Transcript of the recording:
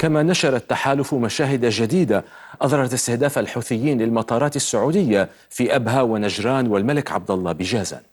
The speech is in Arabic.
كما نشر التحالف مشاهد جديدة أظهرت استهداف الحوثيين للمطارات السعودية في أبها ونجران والملك عبدالله بجازان.